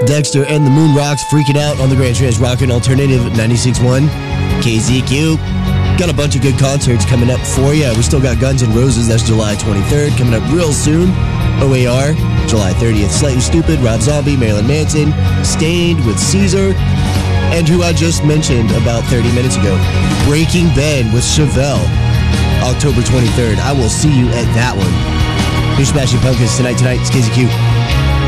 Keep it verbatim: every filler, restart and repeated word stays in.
Dexter and the Moon Rocks freaking out on the Grand Trans Rockin' Alternative ninety-six point one K Z Q. Got a bunch of good concerts coming up for you. We still got Guns N' Roses, that's July twenty-third, coming up real soon. O A R, July thirtieth, Slightly Stupid, Rob Zombie, Marilyn Manson, Stained with Caesar, and who I just mentioned about thirty minutes ago, Breaking Bed with Chevelle, October twenty-third. I will see you at that one. Here's Smashing Pumpkins tonight, tonight. It's K Z Q.